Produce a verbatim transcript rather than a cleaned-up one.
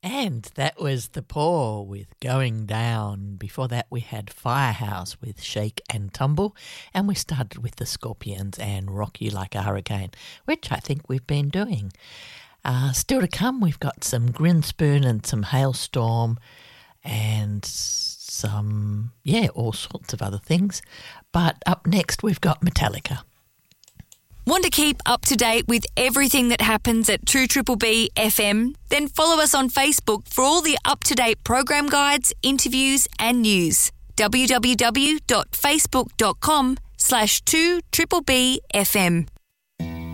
And that was The Paw with Going Down. Before that we had Firehouse with Shake and Tumble, and we started with the Scorpions and Rock You Like a Hurricane, which I think we've been doing. Uh, still to come, we've got some Grinspoon and some Hailstorm and some, yeah, all sorts of other things. But up next we've got Metallica. Want to keep up to date with everything that happens at two B B B F M? Then follow us on Facebook for all the up-to-date program guides, interviews and news. w w w dot facebook dot com slash two B B B F M.